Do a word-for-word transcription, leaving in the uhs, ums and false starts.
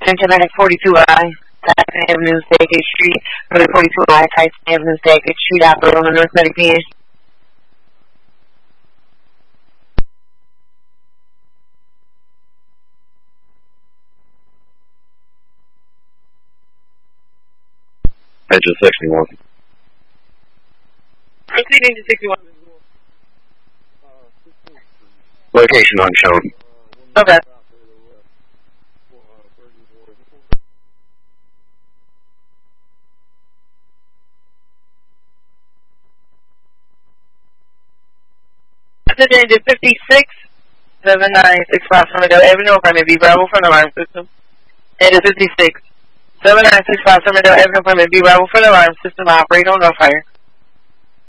Attention, I forty-two I, Tyson Avenue, Staggate Street. Runway forty-two I, Tyson Avenue, Staggate Street, operator on the North Medic P N. Engine sixty-one. Proceeding to sixty-one. Location unshown. Okay. Attention to fifty-six seven nine six five Somerdale Avenue, appointment B Bravo from the alarm system. And fifty-six seven nine six five Somerdale Avenue, appointment B Bravo from the alarm system, operator on no fire.